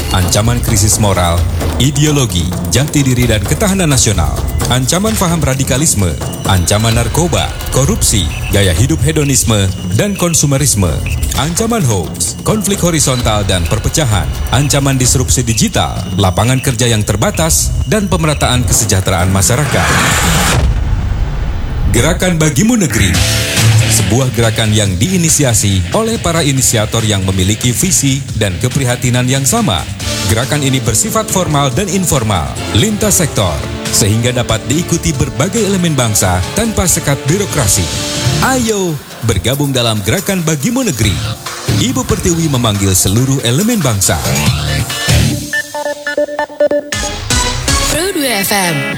ancaman krisis moral, ideologi, jati diri dan ketahanan nasional, ancaman paham radikalisme, ancaman narkoba, korupsi, gaya hidup hedonisme, dan konsumerisme, ancaman hoax, konflik horizontal dan perpecahan, ancaman disrupsi digital, lapangan kerja yang terbatas, dan pemerataan kesejahteraan masyarakat. Gerakan Bagimu Negeri, sebuah gerakan yang diinisiasi oleh para inisiator yang memiliki visi dan keprihatinan yang sama. Gerakan ini bersifat formal dan informal, lintas sektor, sehingga dapat diikuti berbagai elemen bangsa tanpa sekat birokrasi. Ayo bergabung dalam Gerakan Bagimu Negeri. Ibu Pertiwi memanggil seluruh elemen bangsa. Pro 2 FM